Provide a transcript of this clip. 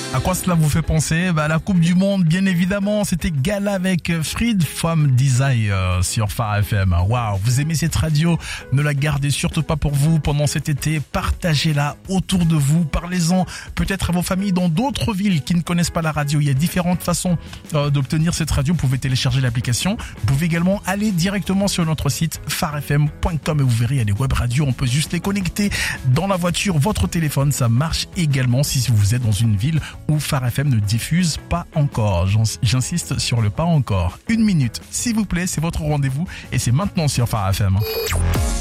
À quoi cela vous fait penser? La Coupe du Monde, bien évidemment. C'était Gala avec Fried from Desire sur Phare FM. Waouh, vous aimez cette radio? Ne la gardez surtout pas pour vous pendant cet été. Partagez-la autour de vous. Parlez-en peut-être à vos familles dans d'autres villes qui ne connaissent pas la radio. Il y a différentes façons d'obtenir cette radio. Vous pouvez télécharger l'application. Vous pouvez également aller directement sur notre site pharefm.com et vous verrez, il y a des web radios. On peut juste les connecter dans la voiture. Votre téléphone, ça marche également si vous êtes dans une ville où Phare FM ne diffuse pas encore. J'insiste sur le pas encore. 1 minute, s'il vous plaît, c'est votre rendez-vous et c'est maintenant sur Phare FM.